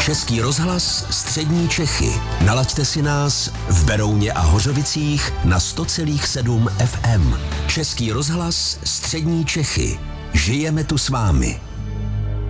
Český rozhlas Střední Čechy. Nalaďte si nás v Berouně a Hořovicích na 100,7 FM. Český rozhlas Střední Čechy. Žijeme tu s vámi.